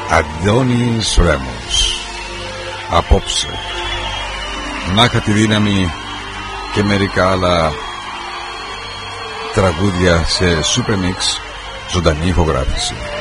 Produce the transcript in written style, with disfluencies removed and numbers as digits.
Αντώνης Ρέμος. Απόψε να είχα τη δύναμη και μερικά άλλα τραγούδια σε Super Mix, ζωντανή ηχογράφηση.